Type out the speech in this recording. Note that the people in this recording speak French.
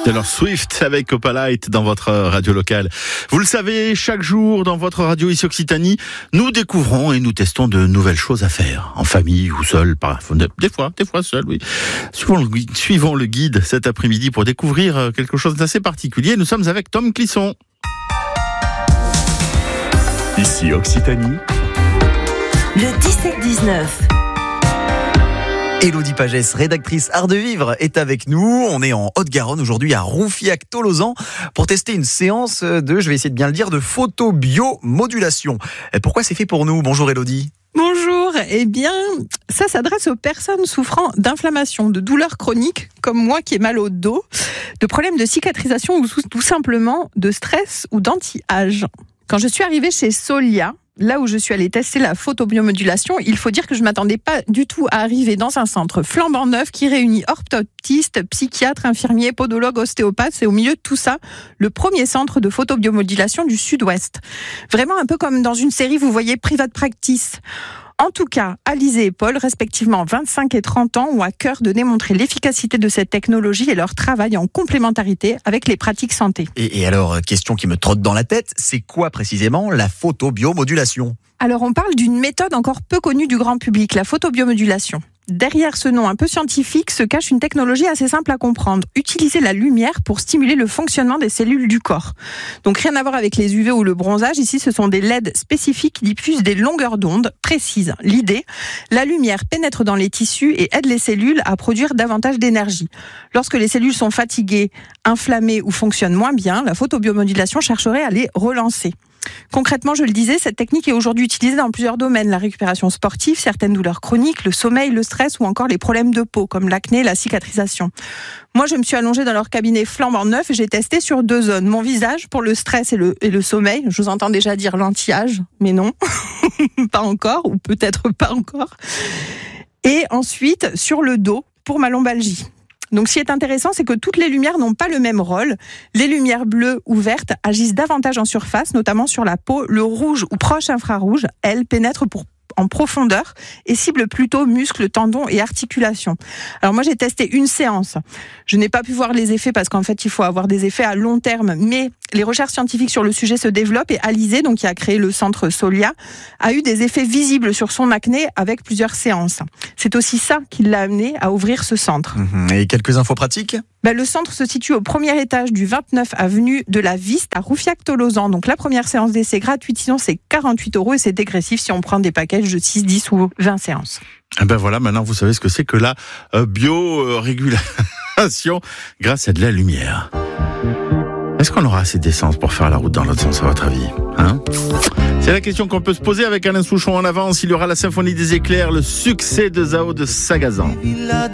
Taylor Swift avec Opalite dans votre radio locale. Vous le savez, chaque jour dans votre radio ici Occitanie, nous découvrons et nous testons de nouvelles choses à faire, en famille ou seul, des fois seul, oui. Suivons le guide cet après-midi pour découvrir quelque chose d'assez particulier. Nous sommes avec Tom Clisson. Ici Occitanie. Le 17-19. Élodie Pagès, rédactrice Art de Vivre, est avec nous. On est en Haute-Garonne aujourd'hui à Roufiac-Tolozan pour tester une séance de, je vais essayer de bien le dire, de photobiomodulation. Pourquoi c'est fait pour nous ? Bonjour Élodie. Bonjour, eh bien, ça s'adresse aux personnes souffrant d'inflammation, de douleurs chroniques, comme moi qui ai mal au dos, de problèmes de cicatrisation ou tout simplement de stress ou d'anti-âge. Quand je suis arrivée chez Solia, là où je suis allée tester la photobiomodulation, il faut dire que je ne m'attendais pas du tout à arriver dans un centre flambant neuf qui réunit orthoptistes, psychiatres, infirmiers, podologues, ostéopathes. C'est au milieu de tout ça le premier centre de photobiomodulation du Sud-Ouest. Vraiment un peu comme dans une série, vous voyez, Private Practice. En tout cas, Alizé et Paul, respectivement 25 et 30 ans, ont à cœur de démontrer l'efficacité de cette technologie et leur travail en complémentarité avec les pratiques santé. Et alors, question qui me trotte dans la tête, c'est quoi précisément la photobiomodulation ? Alors, on parle d'une méthode encore peu connue du grand public, la photobiomodulation. Derrière ce nom un peu scientifique se cache une technologie assez simple à comprendre. Utiliser la lumière pour stimuler le fonctionnement des cellules du corps. Donc rien à voir avec les UV ou le bronzage. Ici, ce sont des LED spécifiques qui diffusent des longueurs d'onde précises. L'idée, la lumière pénètre dans les tissus et aide les cellules à produire davantage d'énergie. Lorsque les cellules sont fatiguées, inflammées ou fonctionnent moins bien, la photobiomodulation chercherait à les relancer. Concrètement, je le disais, cette technique est aujourd'hui utilisée dans plusieurs domaines. La récupération sportive, certaines douleurs chroniques, le sommeil, le stress ou encore les problèmes de peau, comme l'acné, la cicatrisation. Moi, je me suis allongée dans leur cabinet flambant neuf et j'ai testé sur 2 zones. Mon visage pour le stress et le sommeil. Je vous entends déjà dire l'anti-âge, mais non, pas encore, ou peut-être pas encore. Et ensuite, sur le dos, pour ma lombalgie. Donc, ce qui est intéressant, c'est que toutes les lumières n'ont pas le même rôle. Les lumières bleues ou vertes agissent davantage en surface, notamment sur la peau. Le rouge ou proche infrarouge, elles pénètrent en profondeur et cible plutôt muscles, tendons et articulations. Alors moi j'ai testé une séance. Je n'ai pas pu voir les effets parce qu'en fait il faut avoir des effets à long terme, mais les recherches scientifiques sur le sujet se développent et Alizé, donc qui a créé le centre Solia, a eu des effets visibles sur son acné avec plusieurs séances. C'est aussi ça qui l'a amené à ouvrir ce centre. Et quelques infos pratiques ? Le centre se situe au premier étage du 29 avenue de la Viste à Roufiac-Tolozan. Donc la première séance d'essai gratuite, sinon c'est 48 € et c'est dégressif si on prend des packages de 6, 10 ou 20 séances. Ben voilà, maintenant vous savez ce que c'est que la biorégulation grâce à de la lumière. Est-ce qu'on aura assez d'essence pour faire la route dans l'autre sens à votre avis ? C'est la question qu'on peut se poser avec Alain Souchon en avance. Il y aura la symphonie des éclairs, le succès de Zao de Sagazan.